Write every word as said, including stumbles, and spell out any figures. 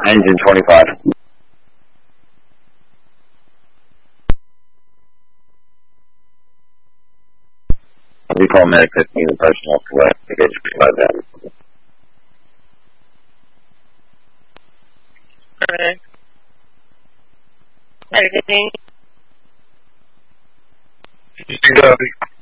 Engine twenty-five. We call Medic fifteen the personal collect to get you by that. Alright. Medic fifteen. You got it.